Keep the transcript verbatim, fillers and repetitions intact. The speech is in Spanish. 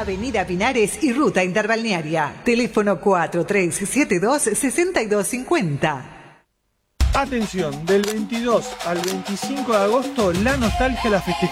Avenida Pinares y Ruta Interbalnearia. Teléfono cuatro tres siete dos, seis dos cinco cero. Atención, del veintidós al veinticinco de agosto, la nostalgia la festejamos